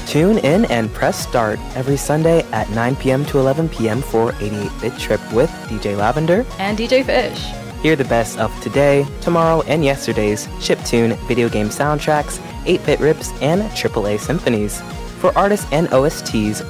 Tune in and press start every Sunday at 9 p.m. to 11 p.m. for 88-Bit Trip with DJ Lavender and DJ Fish. Hear the best of today, tomorrow, and yesterday's chiptune, video game soundtracks, 8-bit rips, and AAA symphonies. For artists and OSTs,